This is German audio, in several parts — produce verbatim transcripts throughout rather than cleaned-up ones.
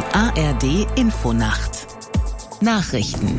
A R D Infonacht Nachrichten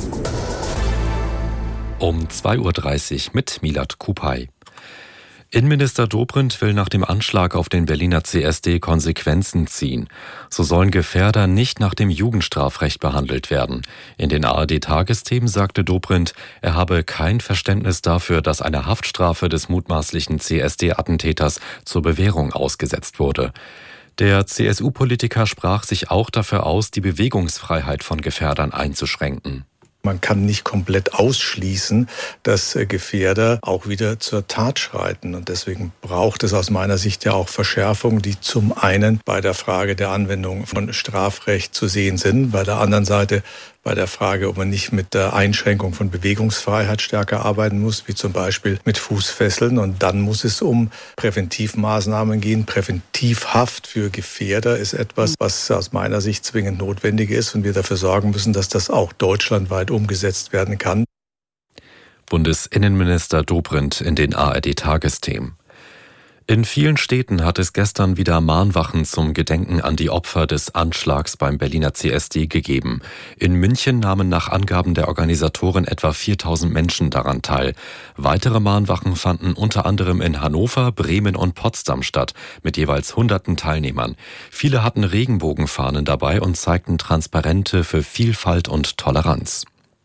um zwei Uhr dreißig mit Milad Kupay. Innenminister Dobrindt will nach dem Anschlag auf den Berliner C S D Konsequenzen ziehen. So sollen Gefährder nicht nach dem Jugendstrafrecht behandelt werden. In den A R D-Tagesthemen sagte Dobrindt, er habe kein Verständnis dafür, dass eine Haftstrafe des mutmaßlichen C S D-Attentäters zur Bewährung ausgesetzt wurde. Der C S U-Politiker sprach sich auch dafür aus, die Bewegungsfreiheit von Gefährdern einzuschränken. Man kann nicht komplett ausschließen, dass Gefährder auch wieder zur Tat schreiten. Und deswegen braucht es aus meiner Sicht ja auch Verschärfungen, die zum einen bei der Frage der Anwendung von Strafrecht zu sehen sind, bei der anderen Seite bei der Frage, ob man nicht mit der Einschränkung von Bewegungsfreiheit stärker arbeiten muss, wie zum Beispiel mit Fußfesseln. Und dann muss es um Präventivmaßnahmen gehen. Präventivhaft für Gefährder ist etwas, was aus meiner Sicht zwingend notwendig ist und wir dafür sorgen müssen, dass das auch deutschlandweit umgesetzt werden kann. Bundesinnenminister Dobrindt in den A R D-Tagesthemen. In vielen Städten hat es gestern wieder Mahnwachen zum Gedenken an die Opfer des Anschlags beim Berliner C S D gegeben. In München nahmen nach Angaben der Organisatoren etwa viertausend Menschen daran teil. Weitere Mahnwachen fanden unter anderem in Hannover, Bremen und Potsdam statt, mit jeweils hunderten Teilnehmern. Viele hatten Regenbogenfahnen dabei und zeigten Transparente für Vielfalt und Toleranz.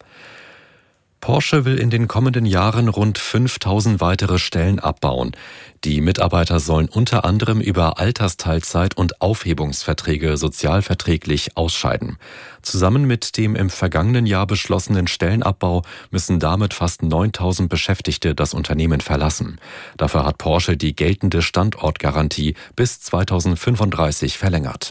Porsche will in den kommenden Jahren rund fünftausend weitere Stellen abbauen. Die Mitarbeiter sollen unter anderem über Altersteilzeit und Aufhebungsverträge sozialverträglich ausscheiden. Zusammen mit dem im vergangenen Jahr beschlossenen Stellenabbau müssen damit fast neuntausend Beschäftigte das Unternehmen verlassen. Dafür hat Porsche die geltende Standortgarantie bis zweitausendfünfunddreißig verlängert.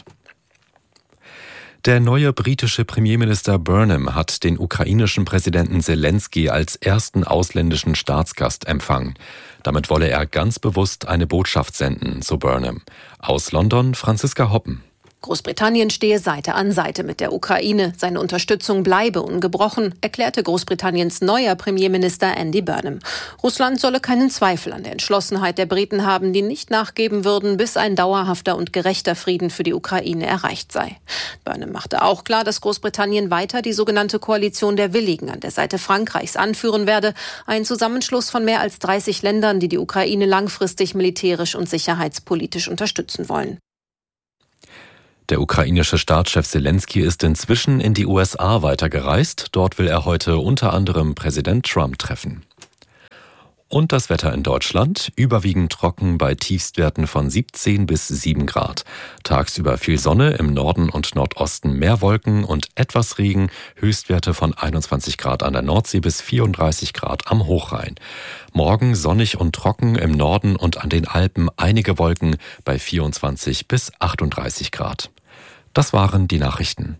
Der neue britische Premierminister Burnham hat den ukrainischen Präsidenten Zelensky als ersten ausländischen Staatsgast empfangen. Damit wolle er ganz bewusst eine Botschaft senden, so Burnham. Aus London Franziska Hoppen. Großbritannien stehe Seite an Seite mit der Ukraine. Seine Unterstützung bleibe ungebrochen, erklärte Großbritanniens neuer Premierminister Andy Burnham. Russland solle keinen Zweifel an der Entschlossenheit der Briten haben, die nicht nachgeben würden, bis ein dauerhafter und gerechter Frieden für die Ukraine erreicht sei. Burnham machte auch klar, dass Großbritannien weiter die sogenannte Koalition der Willigen an der Seite Frankreichs anführen werde, ein Zusammenschluss von mehr als dreißig Ländern, die die Ukraine langfristig militärisch und sicherheitspolitisch unterstützen wollen. Der ukrainische Staatschef Zelensky ist inzwischen in die U S A weitergereist. Dort will er heute unter anderem Präsident Trump treffen. Und das Wetter in Deutschland, überwiegend trocken bei Tiefstwerten von siebzehn bis sieben Grad. Tagsüber viel Sonne, im Norden und Nordosten mehr Wolken und etwas Regen, Höchstwerte von einundzwanzig Grad an der Nordsee bis vierunddreißig Grad am Hochrhein. Morgen sonnig und trocken, im Norden und an den Alpen einige Wolken bei vierundzwanzig bis achtunddreißig Grad. Das waren die Nachrichten.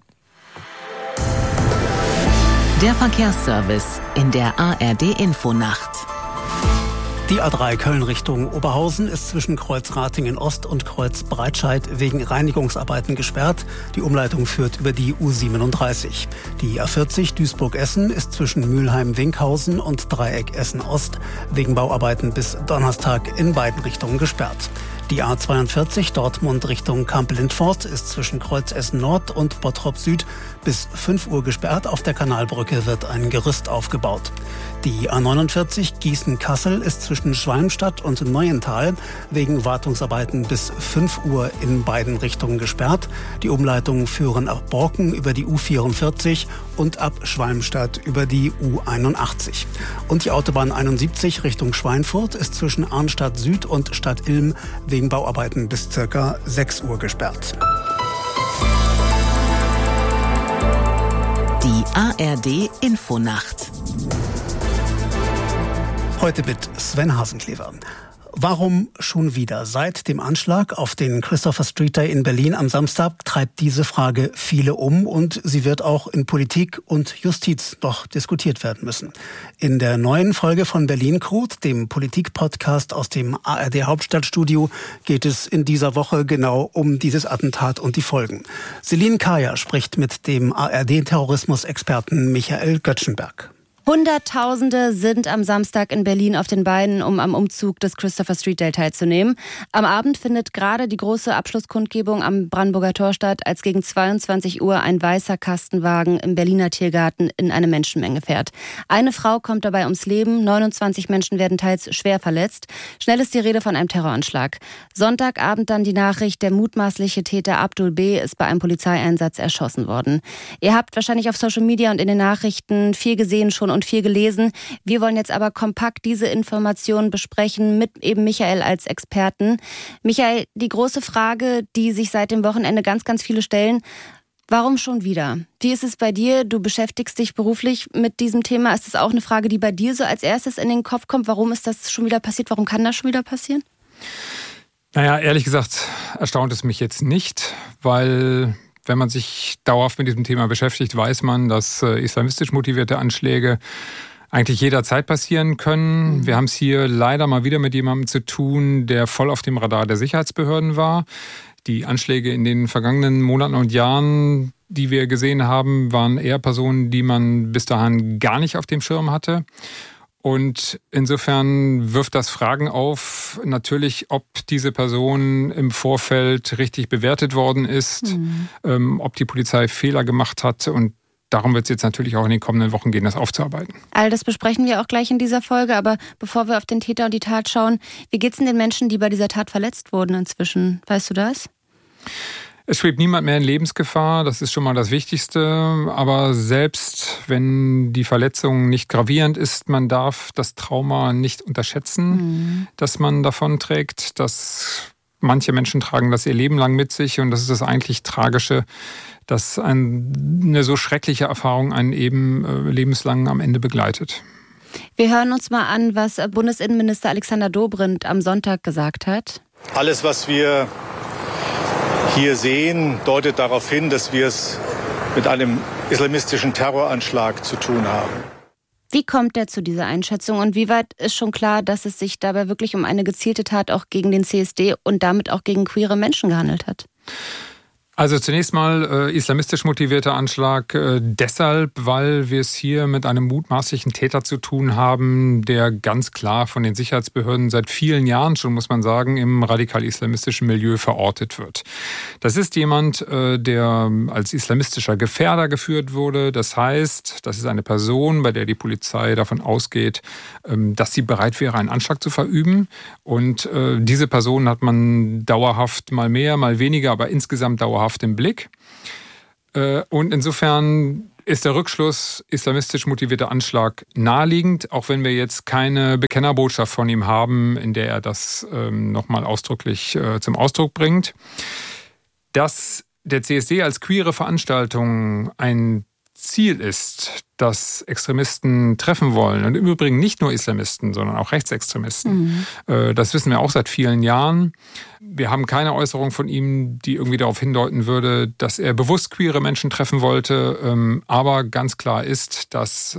Der Verkehrsservice in der A R D Infonacht. Die A drei Köln Richtung Oberhausen ist zwischen Kreuz Ratingen Ost und Kreuz Breitscheid wegen Reinigungsarbeiten gesperrt. Die Umleitung führt über die U siebenunddreißig. Die A vierzig Duisburg-Essen ist zwischen Mülheim-Winkhausen und Dreieck Essen Ost wegen Bauarbeiten bis Donnerstag in beiden Richtungen gesperrt. Die A zweiundvierzig Dortmund Richtung Kampel-Lindforst ist zwischen Kreuz Essen Nord und Bottrop Süd bis fünf Uhr gesperrt. Auf der Kanalbrücke wird ein Gerüst aufgebaut. Die A neunundvierzig Gießen-Kassel ist zwischen Schwalmstadt und Neuental wegen Wartungsarbeiten bis fünf Uhr in beiden Richtungen gesperrt. Die Umleitungen führen ab Borken über die U vierundvierzig und ab Schwalmstadt über die U einundachtzig. Und die Autobahn einundsiebzig Richtung Schweinfurt ist zwischen Arnstadt Süd und Stadt Ilm wegen Bauarbeiten bis circa sechs Uhr gesperrt. Die A R D Infonacht. Heute mit Sven Hasenklever. Warum schon wieder? Seit dem Anschlag auf den Christopher Street Day in Berlin am Samstag treibt diese Frage viele um und sie wird auch in Politik und Justiz noch diskutiert werden müssen. In der neuen Folge von Berlin Code, dem Politik-Podcast aus dem A R D Hauptstadtstudio, geht es in dieser Woche genau um dieses Attentat und die Folgen. Celine Kaya spricht mit dem A R D-Terrorismus-Experten Michael Göttschenberg. Hunderttausende sind am Samstag in Berlin auf den Beinen, um am Umzug des Christopher Street Day teilzunehmen. Am Abend findet gerade die große Abschlusskundgebung am Brandenburger Tor statt, als gegen zweiundzwanzig Uhr ein weißer Kastenwagen im Berliner Tiergarten in eine Menschenmenge fährt. Eine Frau kommt dabei ums Leben, neunundzwanzig Menschen werden teils schwer verletzt. Schnell ist die Rede von einem Terroranschlag. Sonntagabend dann die Nachricht, der mutmaßliche Täter Abdul B. ist bei einem Polizeieinsatz erschossen worden. Ihr habt wahrscheinlich auf Social Media und in den Nachrichten viel gesehen schon und viel gelesen. Wir wollen jetzt aber kompakt diese Informationen besprechen mit eben Michael als Experten. Michael, die große Frage, die sich seit dem Wochenende ganz, ganz viele stellen: Warum schon wieder? Wie ist es bei dir? Du beschäftigst dich beruflich mit diesem Thema. Ist es auch eine Frage, die bei dir so als erstes in den Kopf kommt? Warum ist das schon wieder passiert? Warum kann das schon wieder passieren? Naja, ehrlich gesagt erstaunt es mich jetzt nicht, weil wenn man sich dauerhaft mit diesem Thema beschäftigt, weiß man, dass äh, islamistisch motivierte Anschläge eigentlich jederzeit passieren können. Wir haben es hier leider mal wieder mit jemandem zu tun, der voll auf dem Radar der Sicherheitsbehörden war. Die Anschläge in den vergangenen Monaten und Jahren, die wir gesehen haben, waren eher Personen, die man bis dahin gar nicht auf dem Schirm hatte. Und insofern wirft das Fragen auf, natürlich, ob diese Person im Vorfeld richtig bewertet worden ist, mhm. ähm, ob die Polizei Fehler gemacht hat. Und darum wird es jetzt natürlich auch in den kommenden Wochen gehen, das aufzuarbeiten. All das besprechen wir auch gleich in dieser Folge. Aber bevor wir auf den Täter und die Tat schauen, wie geht es denn den Menschen, die bei dieser Tat verletzt wurden inzwischen? Weißt du das? Es schwebt niemand mehr in Lebensgefahr, das ist schon mal das Wichtigste. Aber selbst wenn die Verletzung nicht gravierend ist, man darf das Trauma nicht unterschätzen, mhm. das man davon trägt. Dass manche Menschen tragen das ihr Leben lang mit sich und das ist das eigentlich Tragische, dass ein, eine so schreckliche Erfahrung einen eben äh, lebenslang am Ende begleitet. Wir hören uns mal an, was Bundesinnenminister Alexander Dobrindt am Sonntag gesagt hat. Alles, was wir hier sehen, deutet darauf hin, dass wir es mit einem islamistischen Terroranschlag zu tun haben. Wie kommt er zu dieser Einschätzung und wie weit ist schon klar, dass es sich dabei wirklich um eine gezielte Tat auch gegen den C S D und damit auch gegen queere Menschen gehandelt hat? Also zunächst mal äh, islamistisch motivierter Anschlag äh, deshalb, weil wir es hier mit einem mutmaßlichen Täter zu tun haben, der ganz klar von den Sicherheitsbehörden seit vielen Jahren schon, muss man sagen, im radikal-islamistischen Milieu verortet wird. Das ist jemand, äh, der als islamistischer Gefährder geführt wurde. Das heißt, das ist eine Person, bei der die Polizei davon ausgeht, ähm, dass sie bereit wäre, einen Anschlag zu verüben. Und äh, diese Person hat man dauerhaft mal mehr, mal weniger, aber insgesamt dauerhaft im Blick. Und insofern ist der Rückschluss islamistisch motivierter Anschlag naheliegend, auch wenn wir jetzt keine Bekennerbotschaft von ihm haben, in der er das ähm, nochmal ausdrücklich äh, zum Ausdruck bringt. Dass der C S D als queere Veranstaltung ein Ziel ist, das Extremisten treffen wollen, und im Übrigen nicht nur Islamisten, sondern auch Rechtsextremisten. Mhm. Das wissen wir auch seit vielen Jahren. Wir haben keine Äußerung von ihm, die irgendwie darauf hindeuten würde, dass er bewusst queere Menschen treffen wollte. Aber ganz klar ist, dass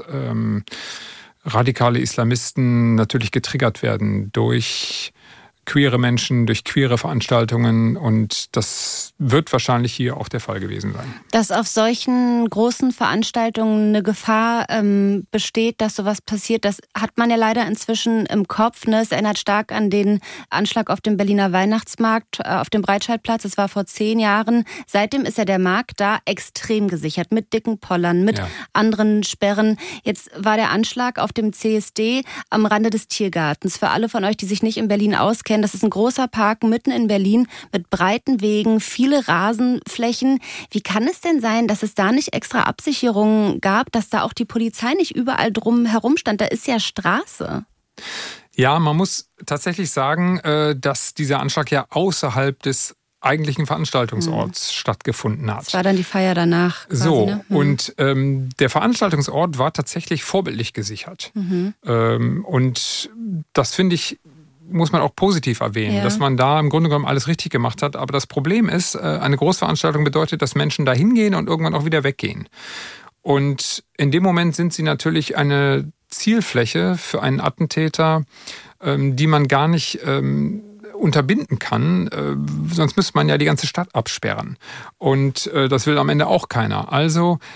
radikale Islamisten natürlich getriggert werden durch queere Menschen, durch queere Veranstaltungen, und das wird wahrscheinlich hier auch der Fall gewesen sein. Dass auf solchen großen Veranstaltungen eine Gefahr ähm, besteht, dass sowas passiert, das hat man ja leider inzwischen im Kopf. Ne? Es erinnert stark an den Anschlag auf dem Berliner Weihnachtsmarkt, äh, auf dem Breitscheidplatz. Das war vor zehn Jahren. Seitdem ist ja der Markt da extrem gesichert, mit dicken Pollern, mit ja. anderen Sperren. Jetzt war der Anschlag auf dem C S D am Rande des Tiergartens. Für alle von euch, die sich nicht in Berlin auskennen, das ist ein großer Park mitten in Berlin mit breiten Wegen, viele Rasenflächen. Wie kann es denn sein, dass es da nicht extra Absicherungen gab, dass da auch die Polizei nicht überall drum herum stand? Da ist ja Straße. Ja, man muss tatsächlich sagen, dass dieser Anschlag ja außerhalb des eigentlichen Veranstaltungsorts mhm. stattgefunden hat. Das war dann die Feier danach. Quasi, so, ne? mhm. und ähm, der Veranstaltungsort war tatsächlich vorbildlich gesichert. Mhm. Ähm, und das finde ich, muss man auch positiv erwähnen, ja. dass man da im Grunde genommen alles richtig gemacht hat. Aber das Problem ist, eine Großveranstaltung bedeutet, dass Menschen da hingehen und irgendwann auch wieder weggehen. Und in dem Moment sind sie natürlich eine Zielfläche für einen Attentäter, die man gar nicht unterbinden kann. Sonst müsste man ja die ganze Stadt absperren. Und das will am Ende auch keiner. Also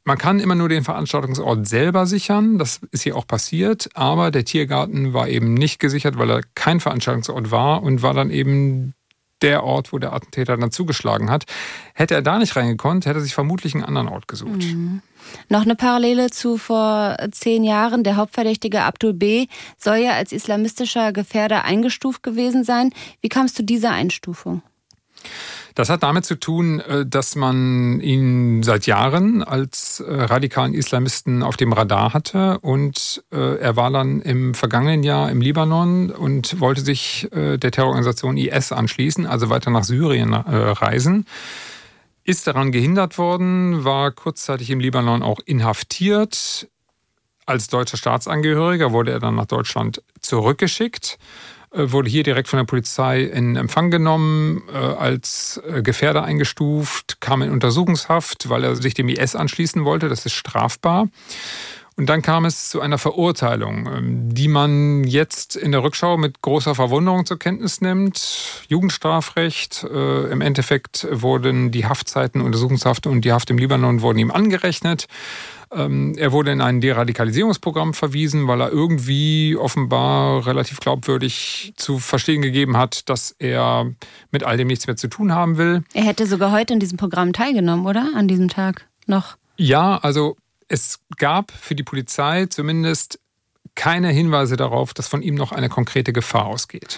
Man kann immer nur den Veranstaltungsort selber sichern, das ist hier auch passiert, aber der Tiergarten war eben nicht gesichert, weil er kein Veranstaltungsort war und war dann eben der Ort, wo der Attentäter dann zugeschlagen hat. Hätte er da nicht reingekonnt, hätte er sich vermutlich einen anderen Ort gesucht. Mhm. Noch eine Parallele zu vor zehn Jahren. Der Hauptverdächtige Abdul B. soll ja als islamistischer Gefährder eingestuft gewesen sein. Wie kam es zu dieser Einstufung? Das hat damit zu tun, dass man ihn seit Jahren als radikalen Islamisten auf dem Radar hatte und er war dann im vergangenen Jahr im Libanon und wollte sich der Terrororganisation I S anschließen, also weiter nach Syrien reisen. Ist daran gehindert worden, war kurzzeitig im Libanon auch inhaftiert. Als deutscher Staatsangehöriger wurde er dann nach Deutschland zurückgeschickt. Wurde hier direkt von der Polizei in Empfang genommen, äh, als Gefährder eingestuft, kam in Untersuchungshaft, weil er sich dem I S anschließen wollte. Das ist strafbar. Und dann kam es zu einer Verurteilung, die man jetzt in der Rückschau mit großer Verwunderung zur Kenntnis nimmt. Jugendstrafrecht. Äh, Im Endeffekt wurden die Haftzeiten, Untersuchungshaft und die Haft im Libanon wurden ihm angerechnet. Er wurde in ein Deradikalisierungsprogramm verwiesen, weil er irgendwie offenbar relativ glaubwürdig zu verstehen gegeben hat, dass er mit all dem nichts mehr zu tun haben will. Er hätte sogar heute in diesem Programm teilgenommen, oder? An diesem Tag noch? Ja, also es gab für die Polizei zumindest keine Hinweise darauf, dass von ihm noch eine konkrete Gefahr ausgeht.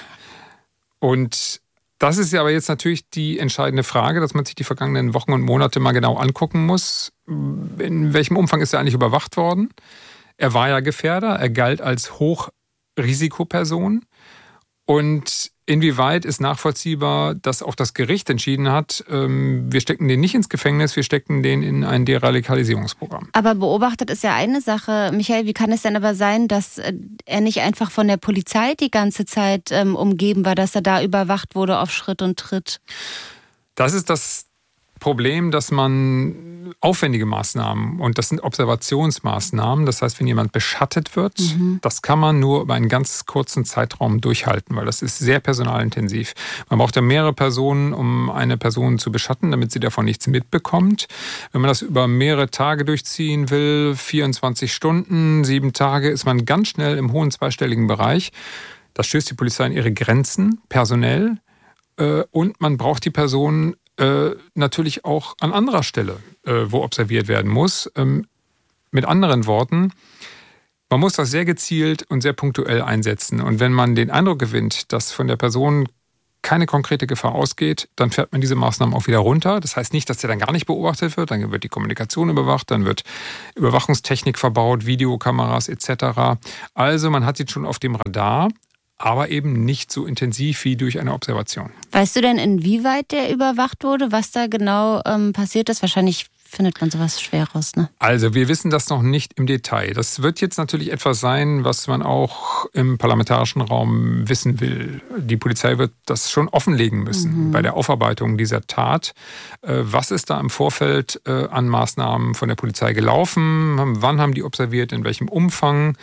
Und das ist ja aber jetzt natürlich die entscheidende Frage, dass man sich die vergangenen Wochen und Monate mal genau angucken muss. In welchem Umfang ist er eigentlich überwacht worden? Er war ja Gefährder, er galt als Hochrisikoperson. Und inwieweit ist nachvollziehbar, dass auch das Gericht entschieden hat, wir stecken den nicht ins Gefängnis, wir stecken den in ein Deradikalisierungsprogramm. Aber beobachtet ist ja eine Sache. Michael, wie kann es denn aber sein, dass er nicht einfach von der Polizei die ganze Zeit ähm, umgeben war, dass er da überwacht wurde auf Schritt und Tritt? Das ist das Problem, dass man aufwendige Maßnahmen, und das sind Observationsmaßnahmen, das heißt, wenn jemand beschattet wird, mhm. das kann man nur über einen ganz kurzen Zeitraum durchhalten, weil das ist sehr personalintensiv. Man braucht ja mehrere Personen, um eine Person zu beschatten, damit sie davon nichts mitbekommt. Wenn man das über mehrere Tage durchziehen will, vierundzwanzig Stunden, sieben Tage, ist man ganz schnell im hohen zweistelligen Bereich. Das stößt die Polizei an ihre Grenzen, personell, und man braucht die Person Äh, natürlich auch an anderer Stelle, äh, wo observiert werden muss. Ähm, mit anderen Worten, man muss das sehr gezielt und sehr punktuell einsetzen. Und wenn man den Eindruck gewinnt, dass von der Person keine konkrete Gefahr ausgeht, dann fährt man diese Maßnahmen auch wieder runter. Das heißt nicht, dass der dann gar nicht beobachtet wird, dann wird die Kommunikation überwacht, dann wird Überwachungstechnik verbaut, Videokameras et cetera. Also man hat ihn schon auf dem Radar, aber eben nicht so intensiv wie durch eine Observation. Weißt du denn, inwieweit der überwacht wurde, was da genau ähm, passiert ist? Wahrscheinlich findet man sowas schwer raus, ne? Also wir wissen das noch nicht im Detail. Das wird jetzt natürlich etwas sein, was man auch im parlamentarischen Raum wissen will. Die Polizei wird das schon offenlegen müssen mhm. bei der Aufarbeitung dieser Tat. Was ist da im Vorfeld an Maßnahmen von der Polizei gelaufen? Wann haben die observiert? In welchem Umfang?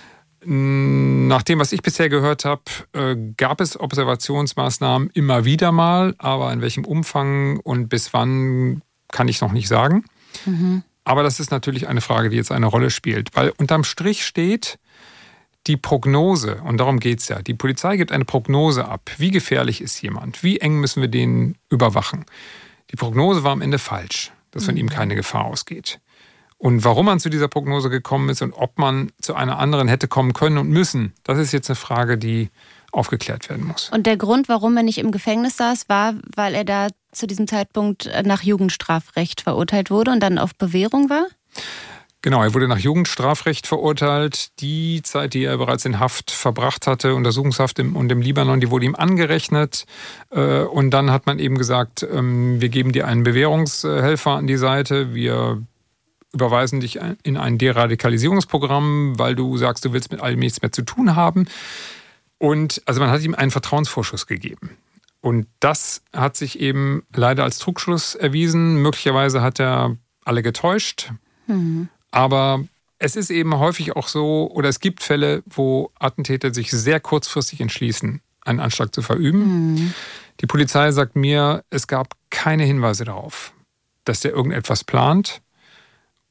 Nach dem, was ich bisher gehört habe, gab es Observationsmaßnahmen immer wieder mal, aber in welchem Umfang und bis wann kann ich noch nicht sagen. Mhm. Aber das ist natürlich eine Frage, die jetzt eine Rolle spielt, weil unterm Strich steht die Prognose, und darum geht es ja. Die Polizei gibt eine Prognose ab. Wie gefährlich ist jemand? Wie eng müssen wir den überwachen? Die Prognose war am Ende falsch, dass von mhm. ihm keine Gefahr ausgeht. Und warum man zu dieser Prognose gekommen ist und ob man zu einer anderen hätte kommen können und müssen, das ist jetzt eine Frage, die aufgeklärt werden muss. Und der Grund, warum er nicht im Gefängnis saß, war, weil er da zu diesem Zeitpunkt nach Jugendstrafrecht verurteilt wurde und dann auf Bewährung war? Genau, er wurde nach Jugendstrafrecht verurteilt. Die Zeit, die er bereits in Haft verbracht hatte, Untersuchungshaft im, und im Libanon, die wurde ihm angerechnet. Und dann hat man eben gesagt, wir geben dir einen Bewährungshelfer an die Seite, wir überweisen dich in ein Deradikalisierungsprogramm, weil du sagst, du willst mit allem nichts mehr zu tun haben. Und also man hat ihm einen Vertrauensvorschuss gegeben. Und das hat sich eben leider als Trugschluss erwiesen. Möglicherweise hat er alle getäuscht. Mhm. Aber es ist eben häufig auch so, oder es gibt Fälle, wo Attentäter sich sehr kurzfristig entschließen, einen Anschlag zu verüben. Mhm. Die Polizei sagt mir, es gab keine Hinweise darauf, dass der irgendetwas plant.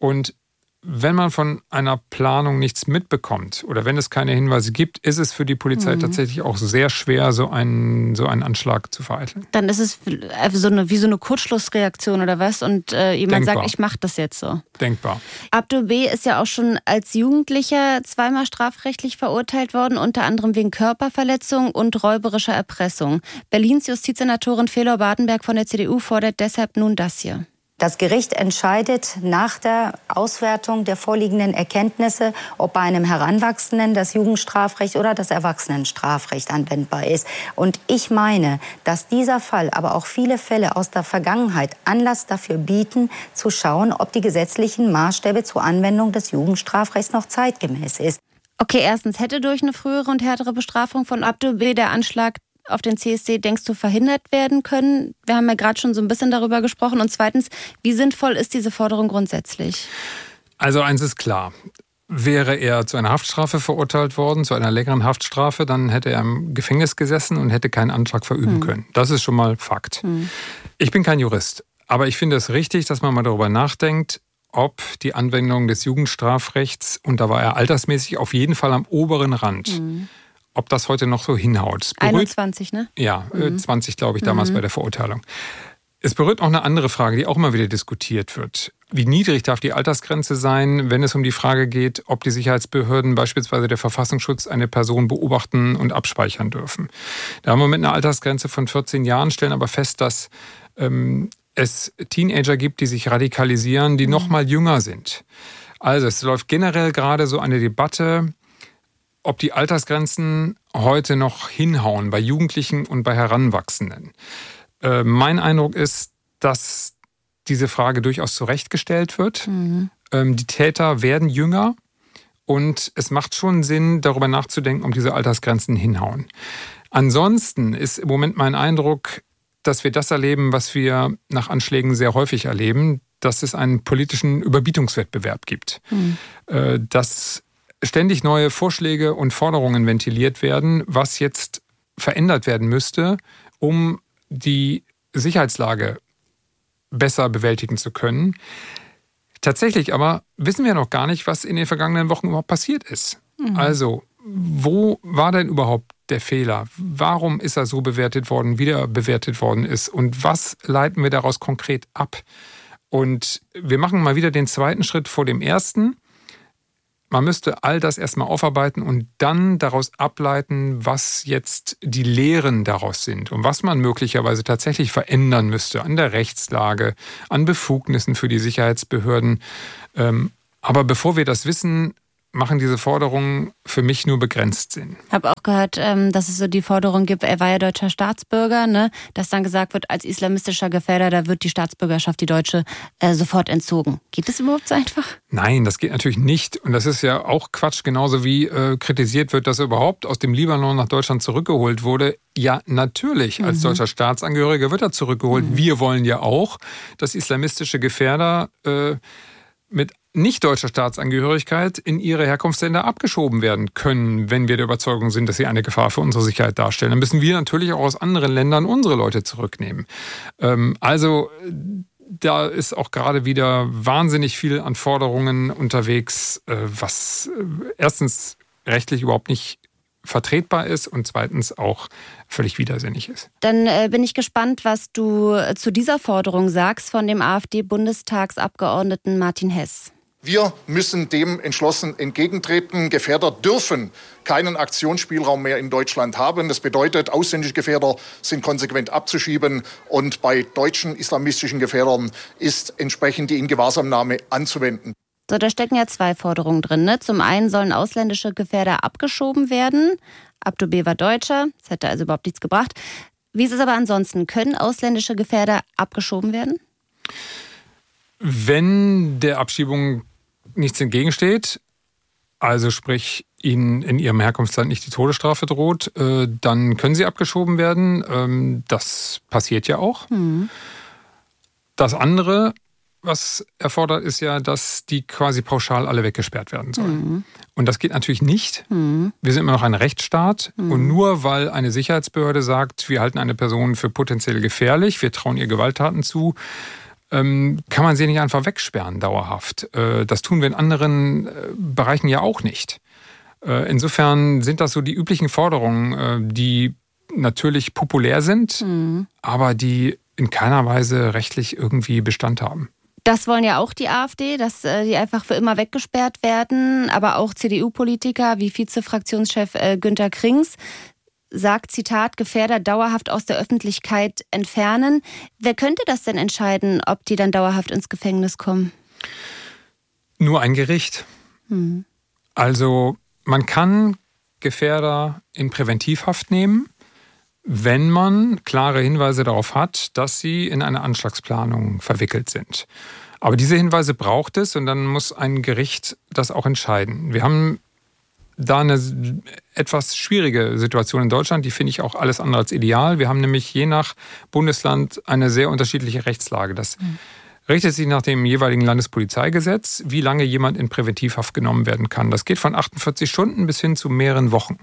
Und wenn man von einer Planung nichts mitbekommt oder wenn es keine Hinweise gibt, ist es für die Polizei mhm. tatsächlich auch sehr schwer, so einen, so einen Anschlag zu vereiteln. Dann ist es so eine, wie so eine Kurzschlussreaktion oder was und äh, jemand Denkbar. sagt, ich mache das jetzt so. Denkbar. Abdul B. ist ja auch schon als Jugendlicher zweimal strafrechtlich verurteilt worden, unter anderem wegen Körperverletzung und räuberischer Erpressung. Berlins Justizsenatorin Felor Bardenberg von der C D U fordert deshalb nun das hier. Das Gericht entscheidet nach der Auswertung der vorliegenden Erkenntnisse, ob bei einem Heranwachsenden das Jugendstrafrecht oder das Erwachsenenstrafrecht anwendbar ist. Und ich meine, dass dieser Fall, aber auch viele Fälle aus der Vergangenheit Anlass dafür bieten, zu schauen, ob die gesetzlichen Maßstäbe zur Anwendung des Jugendstrafrechts noch zeitgemäß ist. Okay, erstens, hätte durch eine frühere und härtere Bestrafung von Abdul B. der Anschlag auf den C S D, denkst du, verhindert werden können? Wir haben ja gerade schon so ein bisschen darüber gesprochen. Und zweitens, wie sinnvoll ist diese Forderung grundsätzlich? Also eins ist klar. Wäre er zu einer Haftstrafe verurteilt worden, zu einer längeren Haftstrafe, dann hätte er im Gefängnis gesessen und hätte keinen Anschlag verüben hm. können. Das ist schon mal Fakt. Hm. Ich bin kein Jurist, aber ich finde es richtig, dass man mal darüber nachdenkt, ob die Anwendung des Jugendstrafrechts, und da war er altersmäßig auf jeden Fall am oberen Rand, hm. ob das heute noch so hinhaut. einundzwanzig, ne? Ja, mhm. zwanzig, glaube ich, damals mhm. bei der Verurteilung. Es berührt auch eine andere Frage, die auch immer wieder diskutiert wird. Wie niedrig darf die Altersgrenze sein, wenn es um die Frage geht, ob die Sicherheitsbehörden, beispielsweise der Verfassungsschutz, eine Person beobachten und abspeichern dürfen? Da haben wir mit einer Altersgrenze von vierzehn Jahren, stellen aber fest, dass ähm, es Teenager gibt, die sich radikalisieren, die mhm. noch mal jünger sind. Also es läuft generell gerade so eine Debatte, ob die Altersgrenzen heute noch hinhauen bei Jugendlichen und bei Heranwachsenden. Äh, mein Eindruck ist, dass diese Frage durchaus zurechtgestellt wird. Mhm. Ähm, die Täter werden jünger und es macht schon Sinn, darüber nachzudenken, ob diese Altersgrenzen hinhauen. Ansonsten ist im Moment mein Eindruck, dass wir das erleben, was wir nach Anschlägen sehr häufig erleben, dass es einen politischen Überbietungswettbewerb gibt. Mhm. Äh, dass ständig neue Vorschläge und Forderungen ventiliert werden, was jetzt verändert werden müsste, um die Sicherheitslage besser bewältigen zu können. Tatsächlich aber wissen wir noch gar nicht, was in den vergangenen Wochen überhaupt passiert ist. Mhm. Also, wo war denn überhaupt der Fehler? Warum ist er so bewertet worden, wie er bewertet worden ist? Und was leiten wir daraus konkret ab? Und wir machen mal wieder den zweiten Schritt vor dem ersten. Man müsste all das erstmal aufarbeiten und dann daraus ableiten, was jetzt die Lehren daraus sind und was man möglicherweise tatsächlich verändern müsste an der Rechtslage, an Befugnissen für die Sicherheitsbehörden. Aber bevor wir das wissen, machen diese Forderungen für mich nur begrenzt Sinn. Ich habe auch gehört, dass es so die Forderung gibt, er war ja deutscher Staatsbürger, ne? Dass dann gesagt wird, als islamistischer Gefährder, da wird die Staatsbürgerschaft, die deutsche, äh, sofort entzogen. Geht das überhaupt so einfach? Nein, das geht natürlich nicht. Und das ist ja auch Quatsch, genauso wie äh, kritisiert wird, dass er überhaupt aus dem Libanon nach Deutschland zurückgeholt wurde. Ja, natürlich, als mhm. deutscher Staatsangehöriger wird er zurückgeholt. Mhm. Wir wollen ja auch, dass islamistische Gefährder äh, mit nicht deutscher Staatsangehörigkeit in ihre Herkunftsländer abgeschoben werden können, wenn wir der Überzeugung sind, dass sie eine Gefahr für unsere Sicherheit darstellen. Dann müssen wir natürlich auch aus anderen Ländern unsere Leute zurücknehmen. Also da ist auch gerade wieder wahnsinnig viel an Forderungen unterwegs, was erstens rechtlich überhaupt nicht vertretbar ist und zweitens auch völlig widersinnig ist. Dann äh, bin ich gespannt, was du zu dieser Forderung sagst von dem AfD-Bundestagsabgeordneten Martin Hess. Wir müssen dem entschlossen entgegentreten. Gefährder dürfen keinen Aktionsspielraum mehr in Deutschland haben. Das bedeutet, ausländische Gefährder sind konsequent abzuschieben. Und bei deutschen islamistischen Gefährdern ist entsprechend die Ingewahrsamnahme anzuwenden. So, da stecken ja zwei Forderungen drin. Ne? Zum einen sollen ausländische Gefährder abgeschoben werden. Abdul B. war Deutscher, das hätte also überhaupt nichts gebracht. Wie ist es aber ansonsten? Können ausländische Gefährder abgeschoben werden? Wenn der Abschiebung nichts entgegensteht, also sprich ihnen in ihrem Herkunftsland nicht die Todesstrafe droht, dann können sie abgeschoben werden. Das passiert ja auch. Hm. Das andere, was erfordert, ist ja, dass die quasi pauschal alle weggesperrt werden sollen. Mhm. Und das geht natürlich nicht. Mhm. Wir sind immer noch ein Rechtsstaat. Mhm. Und nur weil eine Sicherheitsbehörde sagt, wir halten eine Person für potenziell gefährlich, wir trauen ihr Gewalttaten zu, ähm, kann man sie nicht einfach wegsperren dauerhaft. Äh, das tun wir in anderen äh, Bereichen ja auch nicht. Äh, insofern sind das so die üblichen Forderungen, äh, die natürlich populär sind, mhm. aber die in keiner Weise rechtlich irgendwie Bestand haben. Das wollen ja auch die AfD, dass die einfach für immer weggesperrt werden. Aber auch C D U-Politiker wie Vizefraktionschef Günter Krings sagt, Zitat, Gefährder dauerhaft aus der Öffentlichkeit entfernen. Wer könnte das denn entscheiden, ob die dann dauerhaft ins Gefängnis kommen? Nur ein Gericht. Hm. Also man kann Gefährder in Präventivhaft nehmen, wenn man klare Hinweise darauf hat, dass sie in eine Anschlagsplanung verwickelt sind. Aber diese Hinweise braucht es und dann muss ein Gericht das auch entscheiden. Wir haben da eine etwas schwierige Situation in Deutschland, die finde ich auch alles andere als ideal. Wir haben nämlich je nach Bundesland eine sehr unterschiedliche Rechtslage. Das mhm. richtet sich nach dem jeweiligen Landespolizeigesetz, wie lange jemand in Präventivhaft genommen werden kann. Das geht von achtundvierzig Stunden bis hin zu mehreren Wochen.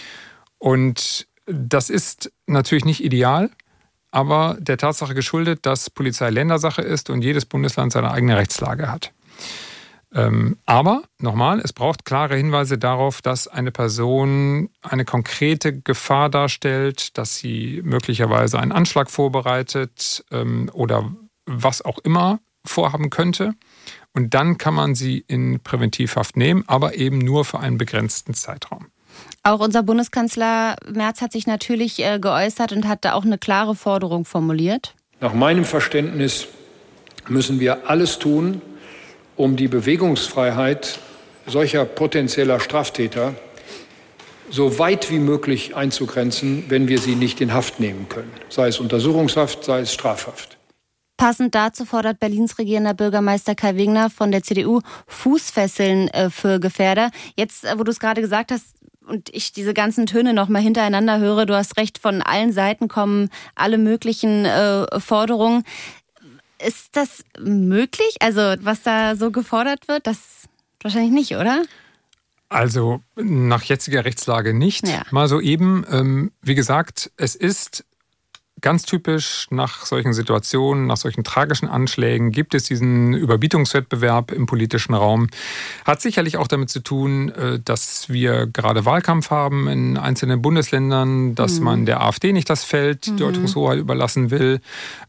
Und das ist natürlich nicht ideal, aber der Tatsache geschuldet, dass Polizei Ländersache ist und jedes Bundesland seine eigene Rechtslage hat. Ähm, aber, nochmal, es braucht klare Hinweise darauf, dass eine Person eine konkrete Gefahr darstellt, dass sie möglicherweise einen Anschlag vorbereitet ähm, oder was auch immer vorhaben könnte. Und dann kann man sie in Präventivhaft nehmen, aber eben nur für einen begrenzten Zeitraum. Auch unser Bundeskanzler Merz hat sich natürlich äh, geäußert und hat da auch eine klare Forderung formuliert. Nach meinem Verständnis müssen wir alles tun, um die Bewegungsfreiheit solcher potenzieller Straftäter so weit wie möglich einzugrenzen, wenn wir sie nicht in Haft nehmen können. Sei es Untersuchungshaft, sei es Strafhaft. Passend dazu fordert Berlins regierender Bürgermeister Kai Wegner von der C D U Fußfesseln äh, für Gefährder. Jetzt, äh, wo du es gerade gesagt hast, und ich diese ganzen Töne noch mal hintereinander höre, du hast recht, von allen Seiten kommen alle möglichen äh, Forderungen. Ist das möglich? Also was da so gefordert wird, das wahrscheinlich nicht, oder? Also nach jetziger Rechtslage nicht. Ja. Mal so eben, ähm, wie gesagt, es ist ganz typisch nach solchen Situationen, nach solchen tragischen Anschlägen gibt es diesen Überbietungswettbewerb im politischen Raum. Hat sicherlich auch damit zu tun, dass wir gerade Wahlkampf haben in einzelnen Bundesländern, dass mhm. man der AfD nicht das Feld mhm. Deutungshoheit überlassen will.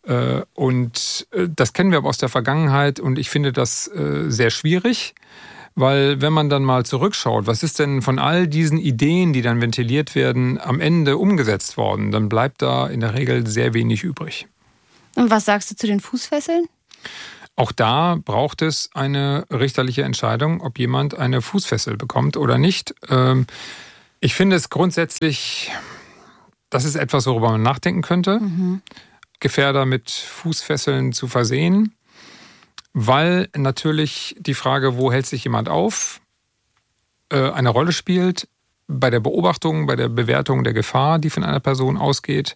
Und das kennen wir aber aus der Vergangenheit und ich finde das sehr schwierig. Weil wenn man dann mal zurückschaut, was ist denn von all diesen Ideen, die dann ventiliert werden, am Ende umgesetzt worden, dann bleibt da in der Regel sehr wenig übrig. Und was sagst du zu den Fußfesseln? Auch da braucht es eine richterliche Entscheidung, ob jemand eine Fußfessel bekommt oder nicht. Ich finde es grundsätzlich, das ist etwas, worüber man nachdenken könnte, mhm. Gefährder mit Fußfesseln zu versehen. Weil natürlich die Frage, wo hält sich jemand auf, eine Rolle spielt bei der Beobachtung, bei der Bewertung der Gefahr, die von einer Person ausgeht.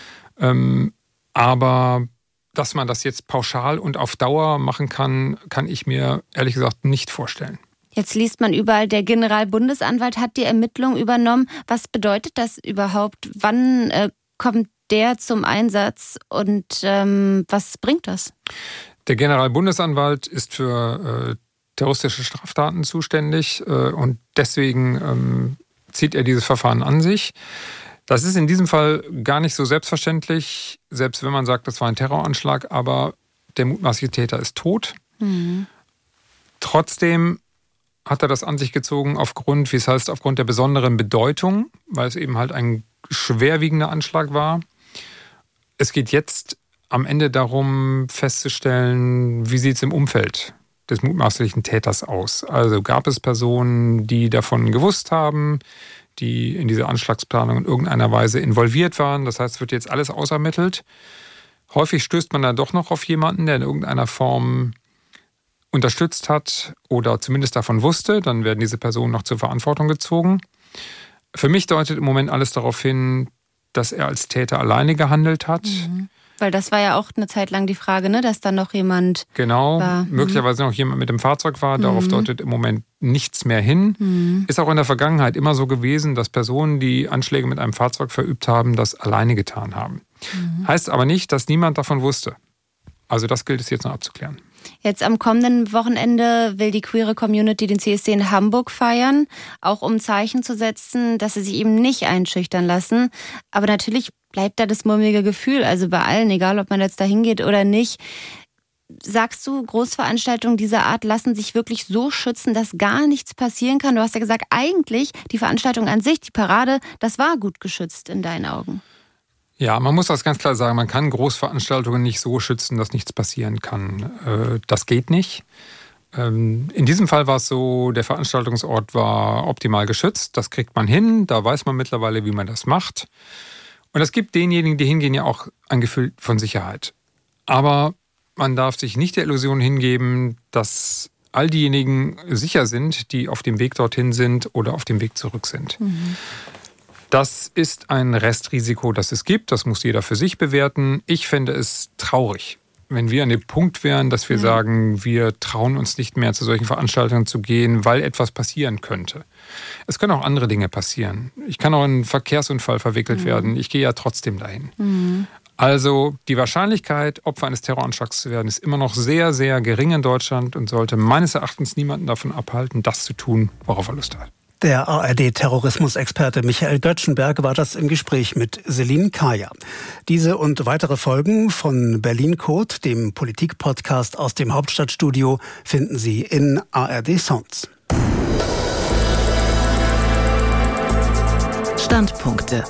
Aber dass man das jetzt pauschal und auf Dauer machen kann, kann ich mir ehrlich gesagt nicht vorstellen. Jetzt liest man überall, der Generalbundesanwalt hat die Ermittlung übernommen. Was bedeutet das überhaupt? Wann äh, kommt der zum Einsatz und ähm, was bringt das? Der Generalbundesanwalt ist für äh, terroristische Straftaten zuständig äh, und deswegen ähm, zieht er dieses Verfahren an sich. Das ist in diesem Fall gar nicht so selbstverständlich, selbst wenn man sagt, das war ein Terroranschlag, aber der mutmaßliche Täter ist tot. Mhm. Trotzdem hat er das an sich gezogen aufgrund, wie es heißt, aufgrund der besonderen Bedeutung, weil es eben halt ein schwerwiegender Anschlag war. Es geht jetzt am Ende darum festzustellen, wie sieht es im Umfeld des mutmaßlichen Täters aus. Also gab es Personen, die davon gewusst haben, die in diese Anschlagsplanung in irgendeiner Weise involviert waren. Das heißt, es wird jetzt alles ausermittelt. Häufig stößt man dann doch noch auf jemanden, der in irgendeiner Form unterstützt hat oder zumindest davon wusste. Dann werden diese Personen noch zur Verantwortung gezogen. Für mich deutet im Moment alles darauf hin, dass er als Täter alleine gehandelt hat. Mhm. Weil das war ja auch eine Zeit lang die Frage, ne, dass dann noch jemand Genau, war. möglicherweise noch jemand mit dem Fahrzeug war. Darauf mhm. deutet im Moment nichts mehr hin. Mhm. Ist auch in der Vergangenheit immer so gewesen, dass Personen, die Anschläge mit einem Fahrzeug verübt haben, das alleine getan haben. Mhm. Heißt aber nicht, dass niemand davon wusste. Also das gilt es jetzt noch abzuklären. Jetzt am kommenden Wochenende will die queere Community den C S D in Hamburg feiern, auch um Zeichen zu setzen, dass sie sich eben nicht einschüchtern lassen. Aber natürlich bleibt da das mulmige Gefühl, also bei allen, egal ob man jetzt da hingeht oder nicht. Sagst du, Großveranstaltungen dieser Art lassen sich wirklich so schützen, dass gar nichts passieren kann? Du hast ja gesagt, eigentlich die Veranstaltung an sich, die Parade, das war gut geschützt in deinen Augen. Ja, man muss das ganz klar sagen, man kann Großveranstaltungen nicht so schützen, dass nichts passieren kann. Das geht nicht. In diesem Fall war es so, der Veranstaltungsort war optimal geschützt. Das kriegt man hin, da weiß man mittlerweile, wie man das macht. Und es gibt denjenigen, die hingehen, ja auch ein Gefühl von Sicherheit. Aber man darf sich nicht der Illusion hingeben, dass all diejenigen sicher sind, die auf dem Weg dorthin sind oder auf dem Weg zurück sind. Mhm. Das ist ein Restrisiko, das es gibt. Das muss jeder für sich bewerten. Ich fände es traurig, wenn wir an dem Punkt wären, dass wir mhm. sagen, wir trauen uns nicht mehr zu solchen Veranstaltungen zu gehen, weil etwas passieren könnte. Es können auch andere Dinge passieren. Ich kann auch in einen Verkehrsunfall verwickelt mhm. werden. Ich gehe ja trotzdem dahin. Mhm. Also die Wahrscheinlichkeit, Opfer eines Terroranschlags zu werden, ist immer noch sehr, sehr gering in Deutschland und sollte meines Erachtens niemanden davon abhalten, das zu tun, worauf er Lust hat. Der A R D-Terrorismusexperte Michael Göttschenberg war das im Gespräch mit Selin Kaya. Diese und weitere Folgen von Berlin Code, dem Politik-Podcast aus dem Hauptstadtstudio, finden Sie in A R D Sounds. Standpunkte.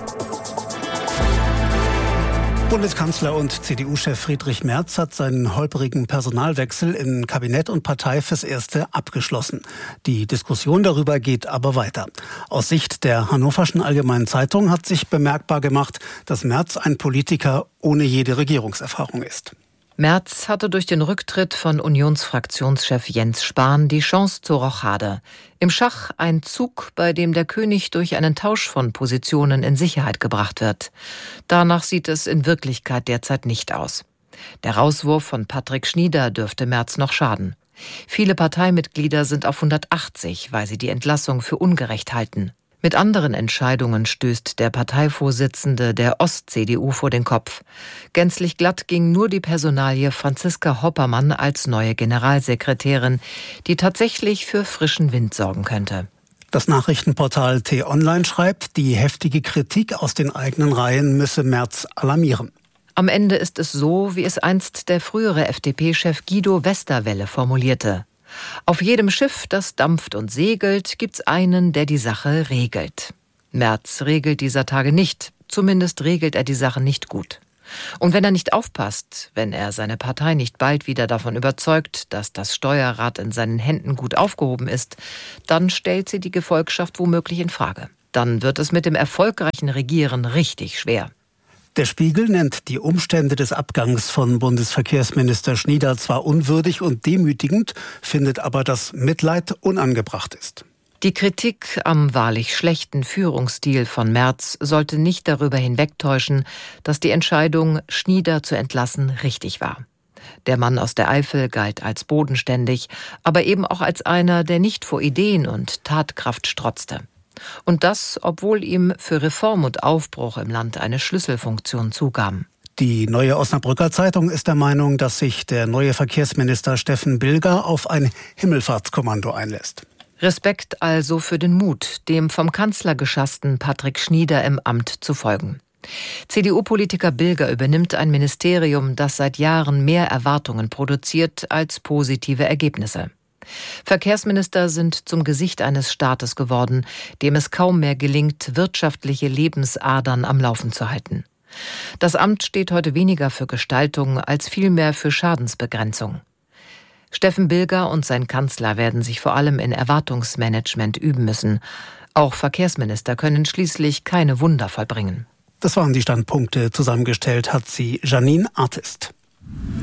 Bundeskanzler und C D U-Chef Friedrich Merz hat seinen holprigen Personalwechsel in Kabinett und Partei fürs Erste abgeschlossen. Die Diskussion darüber geht aber weiter. Aus Sicht der Hannoverschen Allgemeinen Zeitung hat sich bemerkbar gemacht, dass Merz ein Politiker ohne jede Regierungserfahrung ist. Merz hatte durch den Rücktritt von Unionsfraktionschef Jens Spahn die Chance zur Rochade. Im Schach ein Zug, bei dem der König durch einen Tausch von Positionen in Sicherheit gebracht wird. Danach sieht es in Wirklichkeit derzeit nicht aus. Der Rauswurf von Patrick Schnieder dürfte Merz noch schaden. Viele Parteimitglieder sind auf hundertachtzig, weil sie die Entlassung für ungerecht halten. Mit anderen Entscheidungen stößt der Parteivorsitzende der Ost-C D U vor den Kopf. Gänzlich glatt ging nur die Personalie Franziska Hoppermann als neue Generalsekretärin, die tatsächlich für frischen Wind sorgen könnte. Das Nachrichtenportal T-Online schreibt, die heftige Kritik aus den eigenen Reihen müsse Merz alarmieren. Am Ende ist es so, wie es einst der frühere F D P-Chef Guido Westerwelle formulierte. Auf jedem Schiff, das dampft und segelt, gibt's einen, der die Sache regelt. Merz regelt dieser Tage nicht, zumindest regelt er die Sache nicht gut. Und wenn er nicht aufpasst, wenn er seine Partei nicht bald wieder davon überzeugt, dass das Steuerrad in seinen Händen gut aufgehoben ist, dann stellt sie die Gefolgschaft womöglich in Frage. Dann wird es mit dem erfolgreichen Regieren richtig schwer. Der Spiegel nennt die Umstände des Abgangs von Bundesverkehrsminister Schnieder zwar unwürdig und demütigend, findet aber, dass Mitleid unangebracht ist. Die Kritik am wahrlich schlechten Führungsstil von Merz sollte nicht darüber hinwegtäuschen, dass die Entscheidung, Schnieder zu entlassen, richtig war. Der Mann aus der Eifel galt als bodenständig, aber eben auch als einer, der nicht vor Ideen und Tatkraft strotzte. Und das, obwohl ihm für Reform und Aufbruch im Land eine Schlüsselfunktion zukam. Die Neue Osnabrücker Zeitung ist der Meinung, dass sich der neue Verkehrsminister Steffen Bilger auf ein Himmelfahrtskommando einlässt. Respekt also für den Mut, dem vom Kanzler geschassten Patrick Schnieder im Amt zu folgen. C D U-Politiker Bilger übernimmt ein Ministerium, das seit Jahren mehr Erwartungen produziert als positive Ergebnisse. Verkehrsminister sind zum Gesicht eines Staates geworden, dem es kaum mehr gelingt, wirtschaftliche Lebensadern am Laufen zu halten. Das Amt steht heute weniger für Gestaltung als vielmehr für Schadensbegrenzung. Steffen Bilger und sein Kanzler werden sich vor allem in Erwartungsmanagement üben müssen. Auch Verkehrsminister können schließlich keine Wunder vollbringen. Das waren die Standpunkte. Zusammengestellt hat sie Janine Artist.